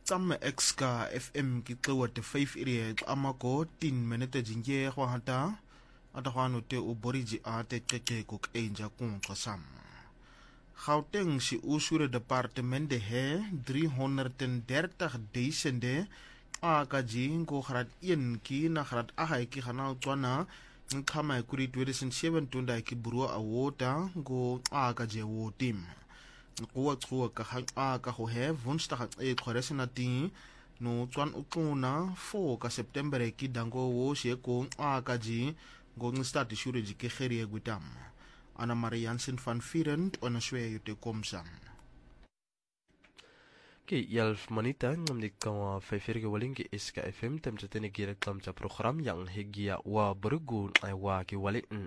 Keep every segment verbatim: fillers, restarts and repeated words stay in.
Tsamme Exka F M ki tlewa te five area amako tin minute jinge kwa hata ata kwa note u boriji ate keke kuk enja kung kasam. Gauteng si usure departement de he driehonderddertig akaji ngo grad one ki na grad ahai ki gana tswana nkama kuri twenty seventeen da ki buru awota ngo akaje wo team. Kuwa kuwa ka ha ka ho he Woensdag e khorese na ti no tswan ukuna four ka September ki dango wo she ko akaji ngo ngstati shure ji ke kherie gutam. Ana Marie Jansen van Vieren ona shwe yote komsam. Ki yelf manita ngam di kawa fefirge waling ki iska F M tem tetene gira klamcha program yang hegia wa bergun ay wa ki walin.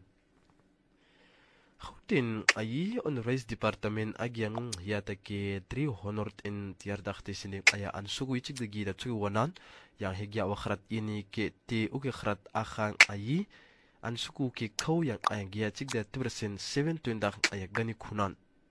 Gauteng ayi onderwijs departement agyang yata ke three hundred thirty sini aya an sugu ichik de gira tu wanan yang hegia wa khrat ini ke te uke khrat akhan ayi an suku ke kau yang ayang gia cik da two percent seven twenty ayak gani kunan.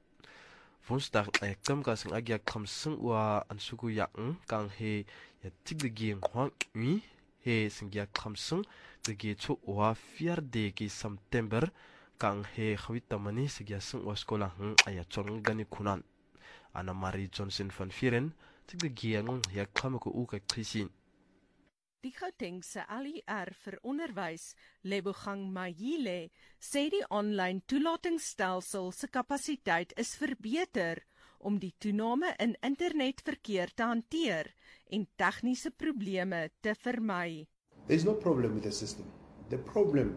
Woensdag ayak kam ka sing agya kam sing wa an suku yang kang he ya cik de gi hwang wi he sing gia kam sing de gi chu wa four de ki September kang he khawita mani sing gia sing wa skola hang aya chong gani kunan. Ana Marie Johnson van Vieren cik de gi yang ya kam ko u ka krisin. Die Gautengse L E R vir onderwys, Lebogang Mayile, sê die online toelatingsstelsel se kapasiteit is verbeter om die toename in internetverkeer te hanteer en tegniese probleme te vermy. There's no problem with the system. The problem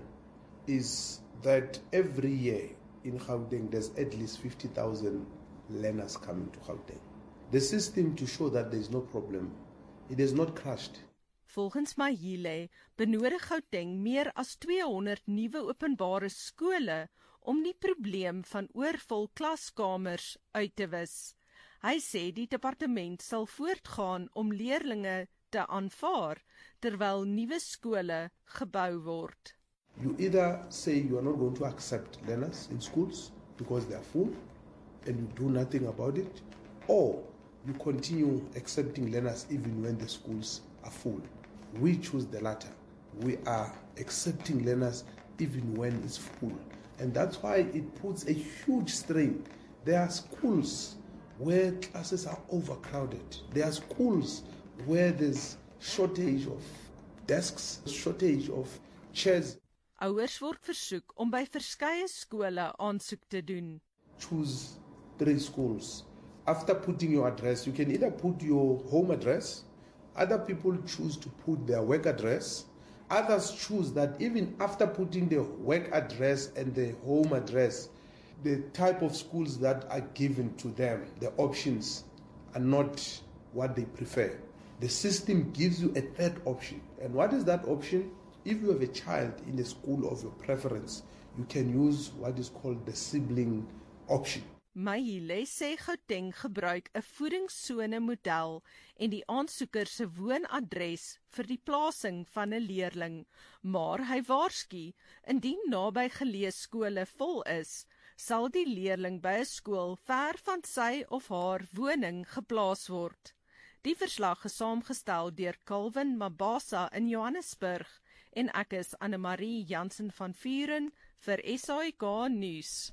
is that every year in Gauteng there's at least fifty thousand learners coming to Gauteng. The system, to show that there's no problem, it is not crashed. Volgens Mayile benodig Gauteng meer as two hundred nuwe openbare skole om die probleem van oorvol klaskamers uit te wis. Hy sê die departement sal voortgaan om leerlinge te aanvaar terwyl nuwe skole gebou word. You either say you are not going to accept learners in schools because they are full and you do nothing about it, or you continue accepting learners even when the schools are full. We choose the latter. We are accepting learners even when it's full. And that's why it puts a huge strain. There are schools where classes are overcrowded. There are schools where there's shortage of desks, shortage of chairs. Ouers word versoek om by verskeie skole aansoek te doen. Choose three schools. After putting your address, you can either put your home address. Other people choose to put their work address. Others choose that even after putting the work address and the home address, the type of schools that are given to them, the options are not what they prefer. The system gives you a third option. And what is that option? If you have a child in a school of your preference, you can use what is called the sibling option. Mayile sê Gauteng gebruik 'n voedingssone model en die aansoeker se woonadres vir die plasing van 'n leerling, maar hy waarsku, indien naby geleë skole vol is, sal die leerling by 'n skool ver van sy of haar woning geplaas word. Die verslag is saamgestel deur Calvin Mabasa in Johannesburg en ek is Anne Marie Jansen van Vieren vir S A I K nuus.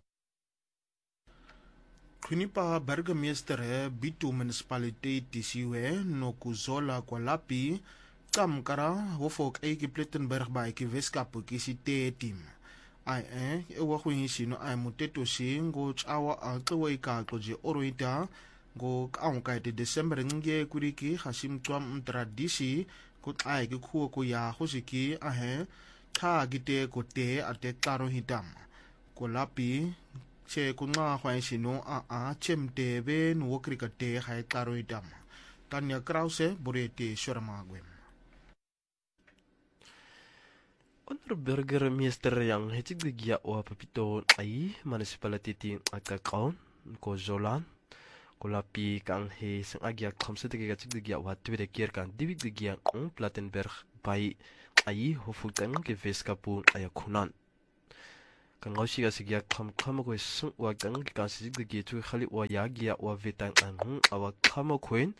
Kwinipa burgemeester he Bitu municipaliteit tisiwe no kuzola kwa lapi kamkara hofok eiki Plettenberg ba eiki Weskapu kisi te team. Ai eh ewa kuhishino ai muteto shi ngo chawa altewa ikaklo je oroita ngo kaunkaite December nge kuriki hashim twam tradisi kut ai ki kuwa kuya hosiki ahe ta gite kote ate klaro hitam. Kwa lapi che kunga khwai sino a a chemte be no krikate khai klaro hitam. Tanya Krause borete shormagwem. Onder burgemeester yang hetik de gia o papito ai municipality akakaon ko Zolan ko lapi kang he sang agya khamse de ga tik de gia wa tweede keer kan divik de gia on Plettenberg by ai hofukang ke Weskapu ayakunan kan gausi ga sigya kham kham ko sung wa kang ka sig de gi chu khali wa ya gia wa vetan an hu awa kham khoin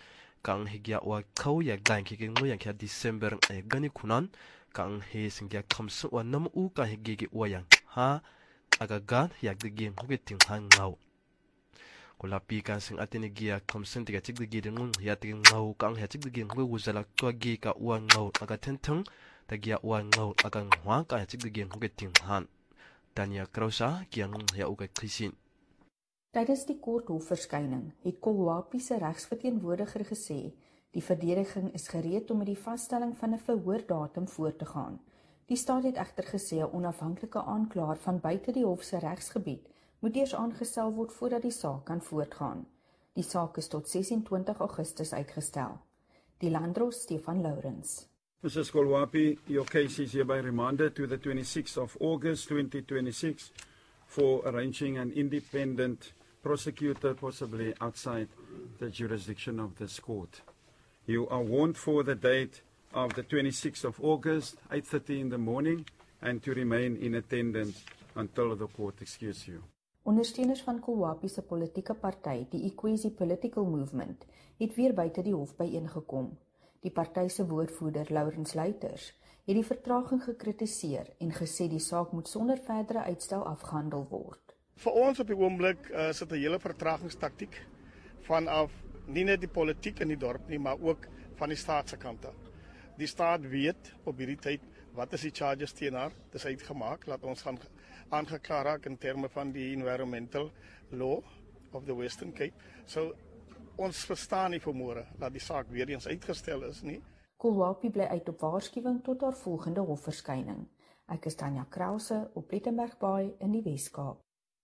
kang higya wa kau ya dan ki ngo yang kya December e gani kunan kang he singya khamsu wa nam u ka higge ki wa yang ha aga gan yak de gen huge ting han ngau kula pi kan sing atini gia khamsen tiga chik de gi ngun ya ting ngau kang ha chik de gen huge wuzala to gi ka wa ngau aga tentang ta gia wa ngau aga ngwa ka chik de gen huge ting han Tanya Krausa kiang ya uga krisin. Tydens die korthofverskyning het Kolwapi se regsverteenwoordiger gesê die verdediging is gereed om met die vaststelling van 'n verhoordatum voort te gaan. Die staat het egter gesê 'n onafhanklike aanklaer van buite die hof se regsgebied moet eers aangestel word voordat die saak kan voortgaan. Die saak is tot sesentwintig Augustus uitgestel. Die Landros Stefan Lourens. Missus Kolwapi, your case is hereby remanded to the twenty-sixth of August twenty twenty-six for arranging an independent prosecutor, possibly outside the jurisdiction of this court. You are warned for the date of the twenty-sixth of August, eight thirty in the morning, and to remain in attendance until the court excuse you. Ondersteuners van Kolwapi se politieke party, die Equasi Political Movement, het weer buite die hof byeengekom. Die party se woordvoerder, Laurens Luiters, het die vertraging gekritiseer en gesê die saak moet sonder verdere uitstel afgehandel word. Vir ons op die oomblik uh, sit 'n hele vertragingstaktiek vanaf nie net die politiek in die dorp nie, maar ook van die staat se kant af. Die staat weet op hierdie tyd wat is die charges teen haar, dis uitgemaak, laat ons gaan aangekla raak in terme van die environmental law of the Western Cape. So ons verstaan nie vermoere dat die saak weer eens uitgestel is nie. Kolwapi bly uit op waarskuwing tot haar volgende hofverskyning. Ek is Tanya Krause op Plettenberg Baai in die Wes-Kaap.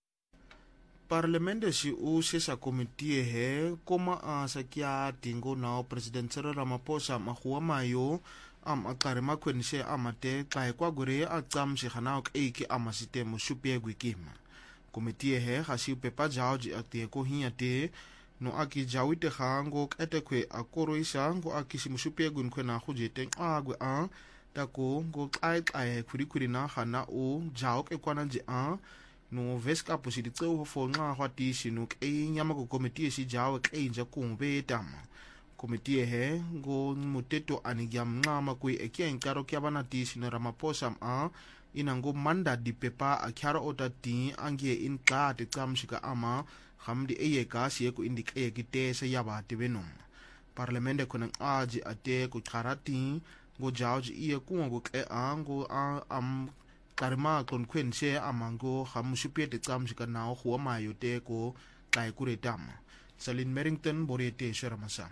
Parlement si u sesa komitie he koma a sakia tingo na President Cyril Ramaphosa mahuwa mayo am akare makwenise amate kai kwa gure a tsam si khana ok e ki amasite mo supie gwikima. Komitie he hasi pepa jaoji ate ko hiate no aki jawite khango etekwe akoroisa ngo akisi musupie gun kwena khujete agwe a tako ngo ai ai khuri khuri na khana o jaok ekwana ji a no veska posidi tseo ho fo nga hwati sinu ke nyama ko komitie si jawo ke inja kumbe tama komitie he ngo muteto anigya mngama ku ekyen karo kya bana ti sinu Ramaphosa a inango manda di pepa akyara otati angie in ka te tsamshika ama hamdi eye kasi eku indike kite se yabati benum parlamente konan aji ate ku karati go jawji iye kungo ke ango am karma kon kwense amango hamusupie te tsamshika nao huwa mayo te ko kai kuretama Salin Merrington borete sharamasam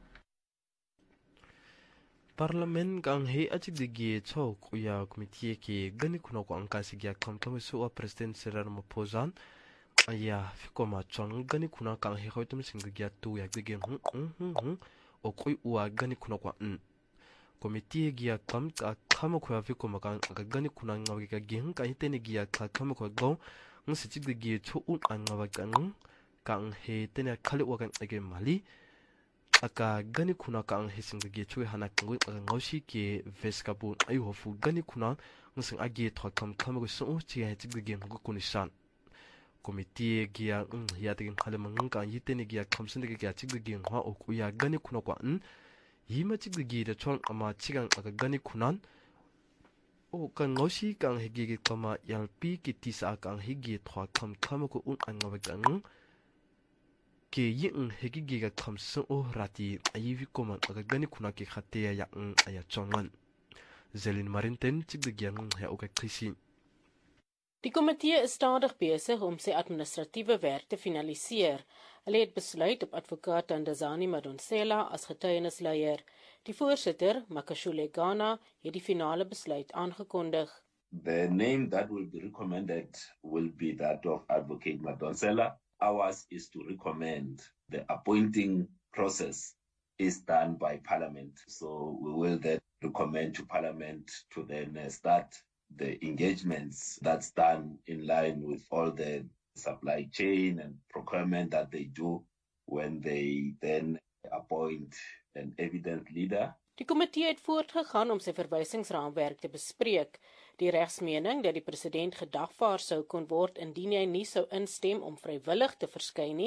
Parliament kang he achik digi chok uya komitie ki gani kuno ko angka sigya kamtame suwa President Cyril Ramaphosa aya fikoma chong gani kuna kang he hoitum singya tu yak digi hu hu hu o koi uwa gani kuno ko n komitie gia kam ka kama ko fikoma kang gani kuna ngawi ka geng ka hitene gia ka kama ko go ngsi chik digi chu un angawa kang kang he tene khali wa kang age mali aka gani kuna kang hising de chu hana kang ngaushi ke veskabu ayu hofu gani kuna ngusing age thwa kam kam go so chi ha chi de go kunishan committee gia ya de khale mang ka yitene gia khamsin de gia chi de ha o ku ya gani kuna kwa n yima chi de de chon ama chigang aka gani kunan o kan ngaushi kang hege ge kama yalpi ki tisa kang hege thwa kam kam ko un an ngawa kang ke yin hegi giga kamsun o rati ayivi koma aga gani kuna ke khateya ya ng aya chongan Zelin Marinten tigdigyang ya oka krisi. Die komitee is stadig besig om sy administratiewe werk te finaliseer. Hulle het besluit op advokaat Ndazani Madonsela as getuienisleier. Die voorsitter, Makashule Ghana, het die finale besluit aangekondig. The name that will be recommended will be that of Advocate Madonsela. Ours is to recommend. The appointing process is done by Parliament. So we will then recommend to Parliament to then uh, start the engagements that's done in line with all the supply chain and procurement that they do when they then appoint an evidence leader. Die komitee het voortgegaan om sy verwysingsraamwerk te bespreek. Die regsmening dat die president gedagvaar sou kon word indien hy nie sou instem om vrywillig te verskyn nie,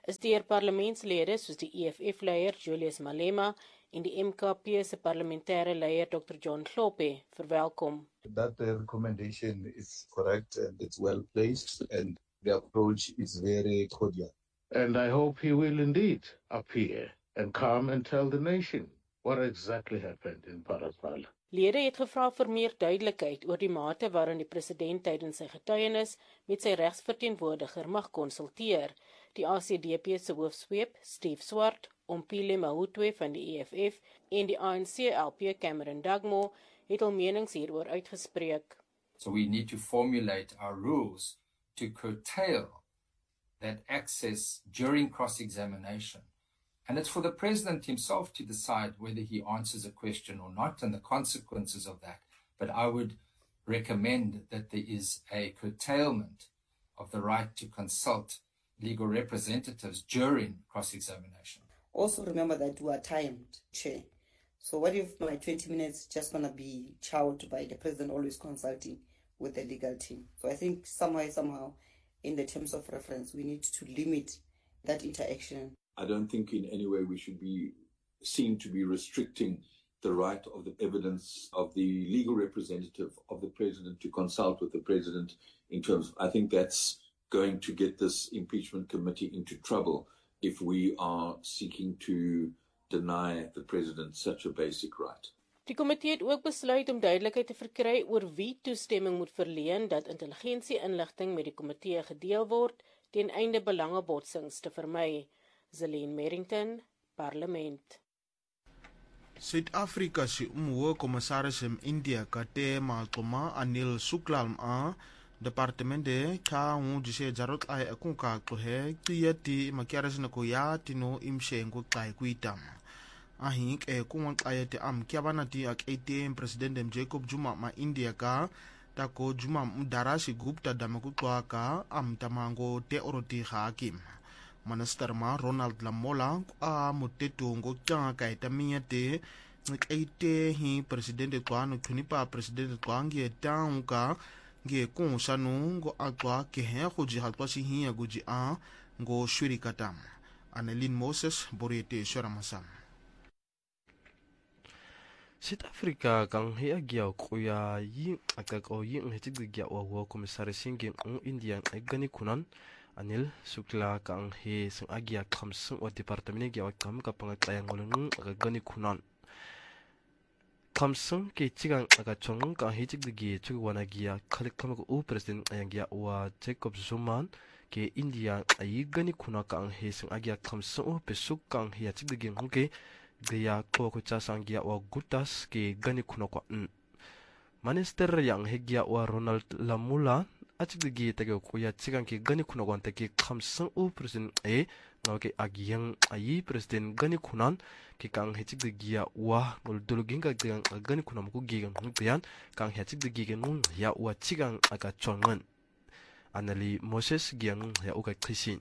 is deur parlementslede soos die E F F-leier Julius Malema en die M K P se parlementêre leier Doctor John Hlophe verwelkom. That the recommendation is correct and it's well placed and the approach is very cordial. And I hope he will indeed appear and come and tell the nation what exactly happened in Paraswal. Lede het gevra vir meer duidelikheid oor die mate waarin die president tydens sy getuienis met sy regsverteenwoordiger mag konsulteer. Die A C D P se hoofsweep, Steve Swart, Ompile Mahutwe van die E F F en die A N C L P Cameron Dugmore het al menings hieroor uitgespreek. So we need to formulate our rules to curtail that access during cross-examination. And it's for the president himself to decide whether he answers a question or not and the consequences of that. But I would recommend that there is a curtailment of the right to consult legal representatives during cross-examination. Also remember that we are timed, Chair. So what if my twenty minutes just going to be chowed by the president always consulting with the legal team? So I think somehow, somehow, in the terms of reference, we need to limit that interaction. I don't think in any way we should be seen to be restricting the right of the evidence of the legal representative of the president to consult with the president in terms of, I think that's going to get this impeachment committee into trouble if we are seeking to deny the president such a basic right. Die komitee het ook besluit om duidelikheid te verkry oor wie toestemming moet verleen dat intelligensie-inligting met die komitee gedeel word ten einde belangebotsings te vermy. Zelene Merrington, Parlement. Suid-Afrika se umhoë kommissaris in India Kate Maltoma Anil Suklam a departemente ka ngudise jarot ay akunka tlohe tiyati makiaras na kuya tino imshengo kai kuitam. Ahink e kumang ayete am kiabana ti ak eighteen President Jacob Zuma ma India ka tako Zuma mdarasi Gupta damakutwa ka am tamango te oroti hakim. Minister ma Ronald Lamola a moteto ngo tjanga ka itamiya te ngeite hi President twano tunipa President twangi tanka nge konsanu ngo atwa ke he khoji hatwa si hi guji a ngo shuri katam. Annelien Moses borete shoramasam. South Africa kang hea gia kuya yi akako yi ngetig gia wa komisaris singe ng India gani kunan Anil Sukla kang he sang agia khamsung wa departement gia kam ka pangatayang ngolung gani kunan khamsung ke chigang aga chong ka he chig gi chug wana gia khalik kam ko president ayang gia wa Jacob Zuma ke India ai gani kuna kang he sang agia khamsung pesuk kang he chig gi ngke Gaya ko ko chasangia wa gutas ke gani kuno kwa n. Minister yang hegia wa Ronald Lamula achig gi tege ko ya chigan ke gani kuno kwa ke khamsang u president e ngaw ke agyang ayi president gani kunan ke kang hechig gi ya wa nol dulugin ga gani kuno ko gi gang hutian kang hechig gi ge nun ya wa chigan aga chongan. Anali Moses giang ya uga krisin.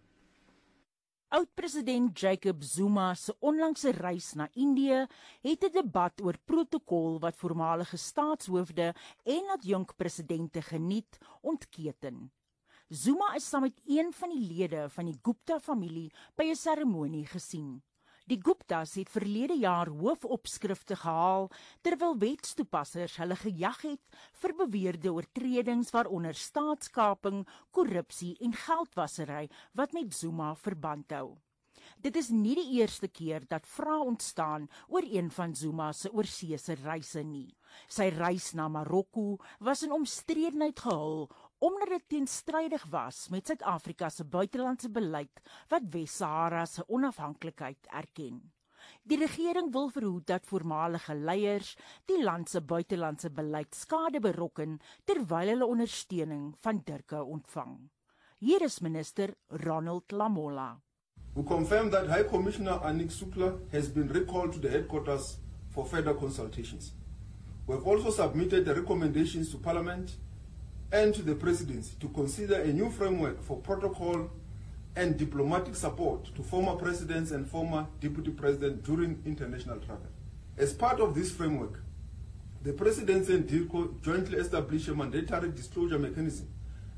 Oud-president Jacob Zuma se onlangse reis na Indië het 'n debat oor protokol wat voormalige staatshoofde en adjunkpresidente geniet ontketen. Zuma is saam met een van die lede van die Gupta-familie by 'n seremonie gesien. Die Guptas het verlede jaar hoofopskrifte gehaal terwyl wetstoepassers hulle gejag het vir beweerde oortredings waaronder staatskaping, korrupsie en geldwasery wat met Zuma verband hou. Dit is nie die eerste keer dat vrae ontstaan oor een van Zuma se oorseese reise nie. Sy reis na Marokko was in omstredenheid gehul omdat dit teenstrydig was met Suid-Afrika se buitelandse beleid wat Wes-Sahara se onafhanklikheid erken. Die regering wil verhoed dat voormalige leiers die land se buitelandse beleid skade berokken terwyl hulle ondersteuning van Turke ontvang. Hier is minister Ronald Lamola. We confirm that High Commissioner Anik Sukla has been recalled to the headquarters for further consultations. We have also submitted the recommendations to Parliament and to the Presidency to consider a new framework for protocol and diplomatic support to former presidents and former deputy presidents during international travel. As part of this framework, the Presidency and DIRCO jointly established a mandatory disclosure mechanism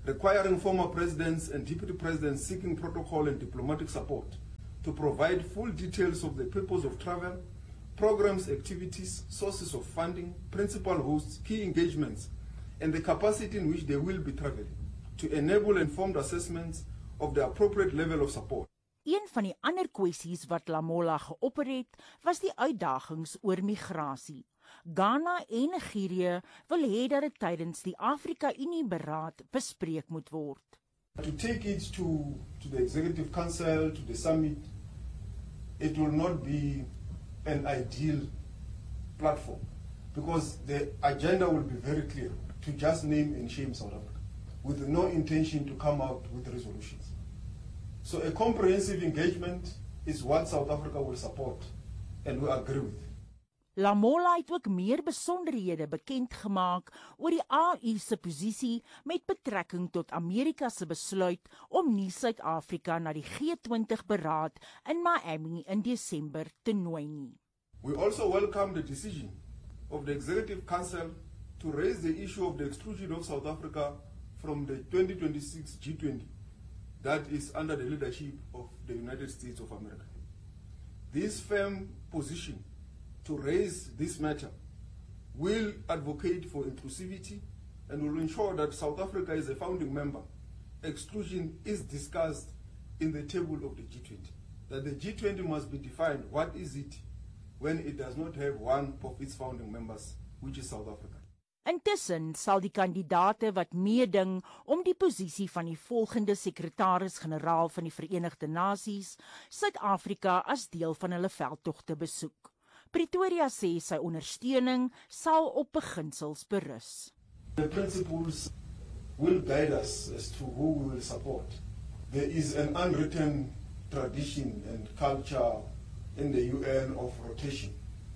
requiring former presidents and deputy presidents seeking protocol and diplomatic support to provide full details of the purpose of travel, programs, activities, sources of funding, principal hosts, key engagements, and the capacity in which they will be traveling to enable informed assessments of the appropriate level of support. Een van die ander kwessies wat Lamola geopper het, was die uitdagings oor migrasie. Ghana en Nigerië wil hê dat dit tydens die Afrika-Unie beraad bespreek moet word. To take it to, to the Executive Council, to the summit, it will not be an ideal platform because the agenda will be very clear to just name and shame South Africa with no intention to come out with resolutions. So a comprehensive engagement is what South Africa will support and we agree with. Lamola het ook meer besonderhede bekend gemaak oor die A U se posisie met betrekking tot Amerika se besluit om nie Suid-Afrika na die G twintig beraad in Miami in Desember te nooi nie. We also welcome the decision of the Executive Council to raise the issue of the exclusion of South Africa from the twenty twenty-six G twenty that is under the leadership of the United States of America. This firm position to raise this matter will advocate for inclusivity and will ensure that South Africa is a founding member. Exclusion is discussed in the table of the G twenty. That the G twenty must be defined, what is it when it does not have one of its founding members, which is South Africa. Intussen sal die kandidaate wat meeding om die posisie van die volgende sekretaris-generaal van die Verenigde Nasies, Suid-Afrika as deel van hulle veldtogte besoek. Pretoria sê sy ondersteuning sal op beginsels berus. The principles will guide us as to who we will support. There is an unwritten tradition and culture in the U N of rotation.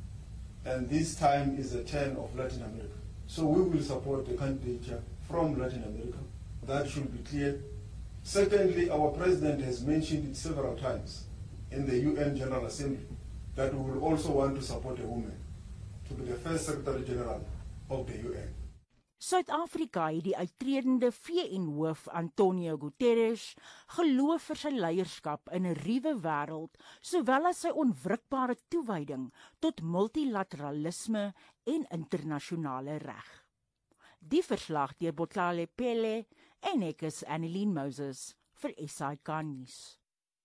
And this time is a turn of Latin America. So we will support the candidature from Latin America. That should be clear. Secondly, our president has mentioned it several times in the U N General Assembly that we will also want to support a woman to be the first Secretary General of the U N. Suid-Afrika het die uittredende V N-hoof Antonio Guterres geloof vir sy leierskap in 'n ruwe wêreld, sowel as sy onwrikbare toewyding tot multilateralisme en internasionale reg. Die verslag deur Botlale Pele en ek is Annelien Moses vir S A K nuus.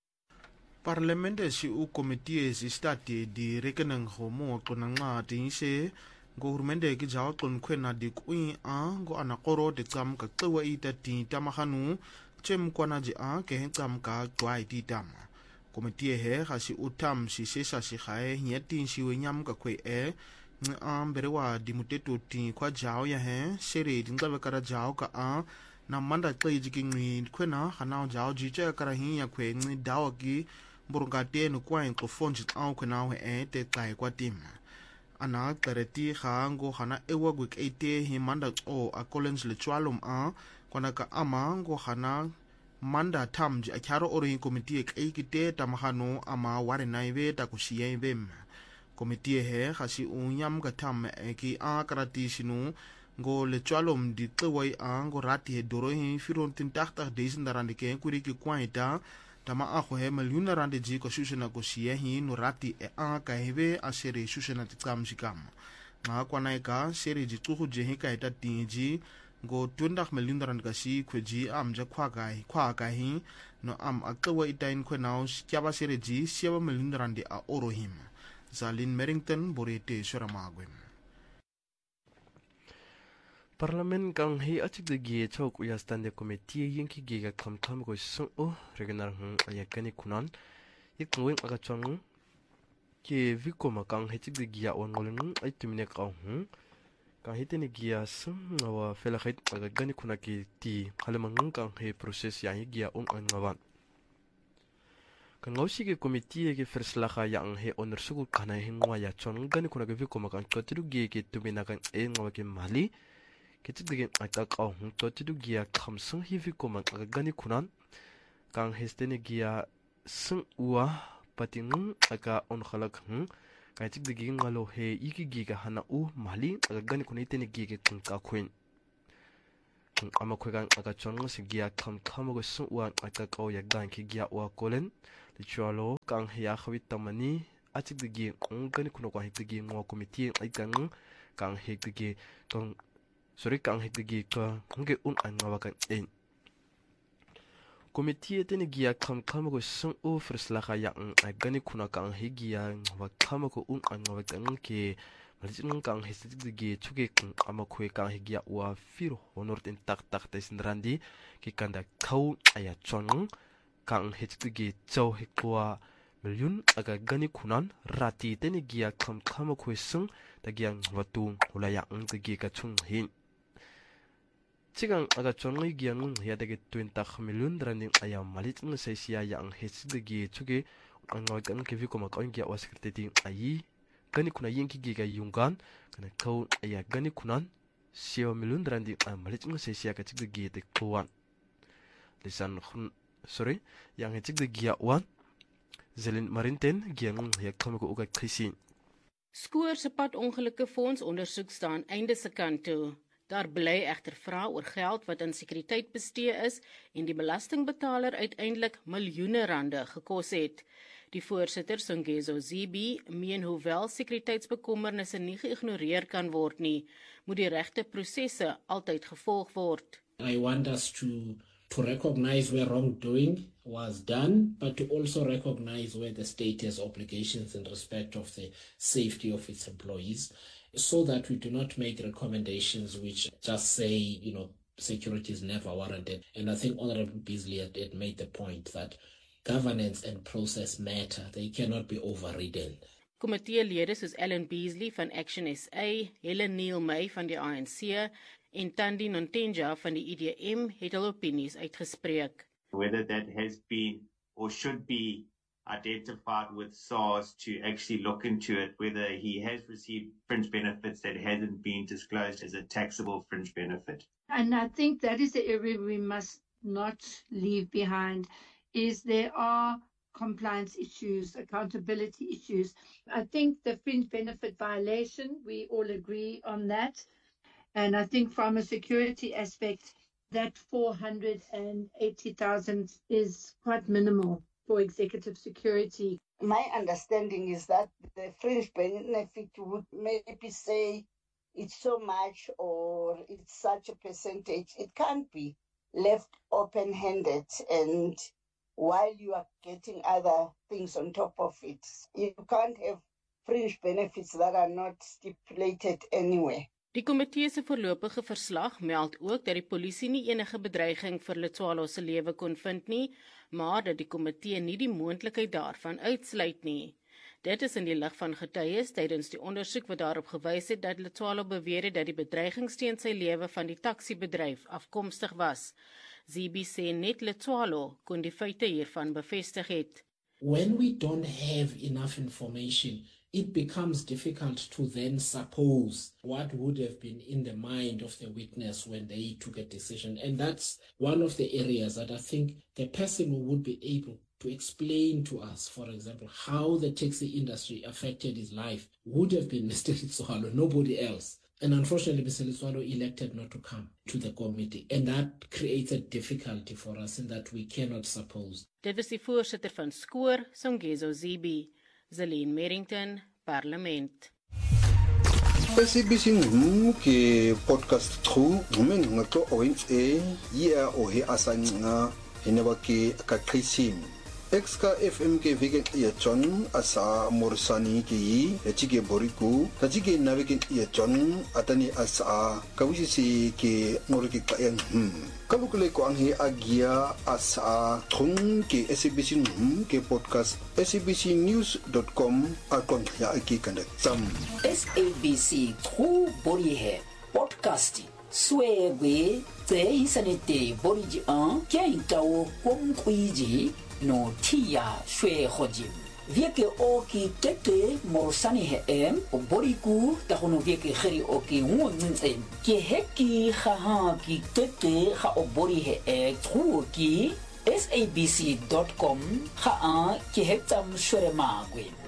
Parliamente si u komitee si stati di rekening gomo tonanga tinse Governmente ke jaw ton kwena di kuin a go anakoro de tsam ka tsewa ita ti tamahanu chem kwana ji a ke tsam ka twai ti tama komitie he ga si utam si sesa si gae nyetin si wenyam ka kwe e ngi am berewa di muteto ti kwa jaw ya he sere di ngaba kara jaw ka a na manda tleji ki ngi kwena hana jaw ji che kara hi ya kwe ngi dawa ki burga te no kwa en ko fonji a kwena he e te kai kwa tim ana clarity gango gana ewa gwik ete hi manda o a Collins le chwalom a kwana ka ama ngo gana manda tamji a kyaro oro hi committee ke ikite tamahano ama ware naive ta kusiye bem committee he gasi unyam ga tam ki a karati sinu ngo le chwalom di tsewa a ngo rati he doro hi firon tintachta desin darande ke kuri ki kwaita tama a go he million rand ji ko susena ko siye hi no rati e a ka hebe a sere susena tikam sikam nga kwana ka sere ji tsugu je hi ka eta tinji go twenty million rand ka si kweji am ja khwa ka hi khwa ka hi no am akwa itain khwe now kyaba sere ji seven million rand a orohim Zalin Merrington borete suramagwem Parliament kang hi achik de gi chok uya stand committee yin ki gi ga kham kham ko sung o regional hm ayakani kunan yik ngwing aga chang ki vikoma kang hi chik de gi ya on ngolin ai tumine ka hm ka hi tene gi ya sum wa fela khait aga gani kuna ki ti khalamang kang hi process ya hi gi ya on an ngawan kan ngausi ke committee ke verslaga yang he ondersoek kana hi ngwa ya chon gani kuna ke vikoma kang chotiru gi ke tumina kan e ngwa ke mali Ketigin atak au to tidu gia khamsung hivi koma gani kunan kang hestene gia sung ua pating aka on khalak hm kai tik de ging ngalo he iki giga hana u mali gani kunai tene giga tung ka khuin amakwegang agachon sigia kam kamago sunwa akako yagan kigia wa kolen lichualo kang ya khawit tamani atigigi ngani kuno kwa higigi ngo committee aigang kang higigi tong sorry kang higigi ka nge un anwakan en committee tene gia kam kamago sun o frislaga ya agani kuna kang higia wa kamago un anwakan ke Malijin kang hesitige chuge amakwe kang higia wa fir honor ten tak tak tesindrandi ki kanda kau aya chon kang hesitige chau hekwa million aga gani kunan rati teni gia kam kamakwe sung tagiang watu ulaya ang tige ka chung hin chigang aga chon ngi giang ya dege twenty million drandi aya malijin sesia yang hesitige chuge angoy kan kevi koma kain gia wa secretary ayi gani kuna yinki giga yungan kana kau aya gani kunan seven million drandi malicing sesia ka chig gi te kuwan lisan khun sorry yang chig gi ya wan zelin marinten giang ya kamko uga krisin Skoor se pad ongelukke fonds ondersoek staan einde se kant toe. Daar bly egter vrae oor geld wat aan sekuriteit bestee is en die belastingbetaler uiteindelik miljoene rande gekos het. Die voorsitter Songezo Zibi meen hoewel sekuriteitsbekommernisse nie geïgnoreer kan word nie, moet die regte prosesse altyd gevolg word. I want us to to recognize where wrongdoing was done, but to also recognize where the state has obligations in respect of the safety of its employees, so that we do not make recommendations which just say, you know, security is never warranted. And I think Honorable Beasley had, had made the point that governance and process matter. They cannot be overridden. Komiteelede soos Ellen Beasley van Action S A, Helen Neil May van die A N C en Tandi Nontenja van die I D M het hul opinies uitgespreek. Whether that has been or should be identified with SARS to actually look into it, whether he has received fringe benefits that hasn't been disclosed as a taxable fringe benefit. And I think that is the area we must not leave behind, is there are compliance issues, accountability issues. I think the fringe benefit violation, we all agree on that. And I think from a security aspect, that four hundred eighty thousand is quite minimal for executive security. My understanding is that the fringe benefit would maybe say it's so much or it's such a percentage. It can't be left open-handed and while you are getting other things on top of it. You can't have fringe benefits that are not stipulated anywhere. Die komitee se voorlopige verslag meld ook dat die polisie nie enige bedreiging vir Letshwalo se lewe kon vind nie, maar dat die komitee nie die moontlikheid daarvan uitsluit nie. Dit is in die lig van getuies tydens die ondersoek wat daarop gewys het dat Letshwalo beweer het dat die bedreigings teen sy lewe van die taksiebedryf afkomstig was. Zibi sê net Letshwalo kon die feite hiervan bevestig het. When we don't have enough information, it becomes difficult to then suppose what would have been in the mind of the witness when they took a decision. And that's one of the areas that I think the person who would be able to explain to us, for example, how the taxi industry affected his life would have been Mister Letshwalo, nobody else. And unfortunately, Mister Letshwalo elected not to come to the committee. And that creates a difficulty for us in that we cannot suppose. Dit was die voorsitter van Skoor, Songezo Zibi. Zelene Merrington, Parlement. S A B C ngum ke podcast tru ngumen ngato orange e ya o he asanga hinaba ke ka krisim Exka F M ke vegen ya chon asa morsani ke yi chike boriku tajike navegen ya chon atani asa kawisi si ke ngorike kayan hm kalukule ko ang he agia asa thung ke S A B C ngum ke podcast S A B C news dot com akon ya aki kandak sam S A B C tru bori he podcasting swebe te isanete boriji an kya intao kom kuiji no tia shwe hojim vieke oki tete morsani he em boriku ta hono vieke kheri oki wonzen ke heki kha ki tete kha obori he e tru ki S A B C dot com kha a ke hektam shwe magwe